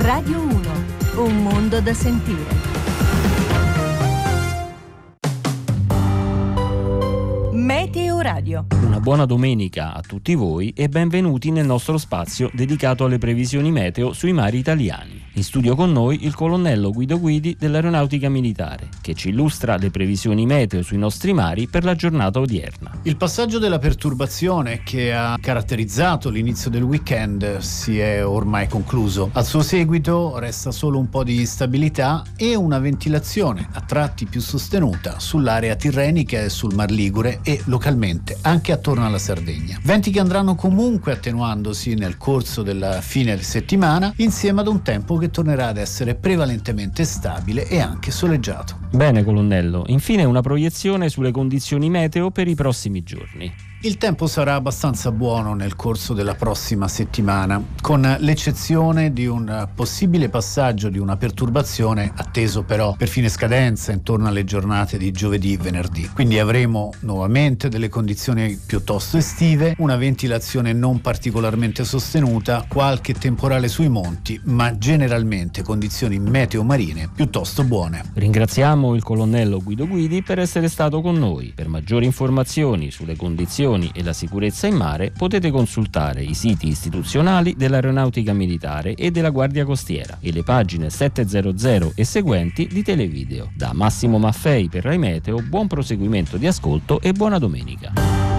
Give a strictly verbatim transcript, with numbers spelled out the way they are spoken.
Radio uno, un mondo da sentire. Meteo Radio. Una buona domenica a tutti voi e benvenuti nel nostro spazio dedicato alle previsioni meteo sui mari italiani. In studio con noi il colonnello Guido Guidi dell'Aeronautica Militare, che ci illustra le previsioni meteo sui nostri mari per la giornata odierna. Il passaggio della perturbazione che ha caratterizzato l'inizio del weekend si è ormai concluso. Al suo seguito resta solo un po' di instabilità e una ventilazione a tratti più sostenuta sull'area tirrenica e sul Mar Ligure e localmente anche attorno alla Sardegna. Venti che andranno comunque attenuandosi nel corso della fine settimana, insieme ad un tempo che tornerà ad essere prevalentemente stabile e anche soleggiato. Bene colonnello, infine una proiezione sulle condizioni meteo per i prossimi giorni. Il tempo sarà abbastanza buono nel corso della prossima settimana, con l'eccezione di un possibile passaggio di una perturbazione atteso però per fine scadenza intorno alle giornate di giovedì e venerdì. Quindi avremo nuovamente delle condizioni piuttosto estive, una ventilazione non particolarmente sostenuta, qualche temporale sui monti, ma generalmente condizioni meteo marine piuttosto buone. Ringraziamo il colonnello Guido Guidi per essere stato con noi. Per maggiori informazioni sulle condizioni e la sicurezza in mare potete consultare i siti istituzionali dell'Aeronautica Militare e della Guardia Costiera e le pagine settecento e seguenti di Televideo. Da Massimo Maffei per Rai Meteo, buon proseguimento di ascolto e buona domenica.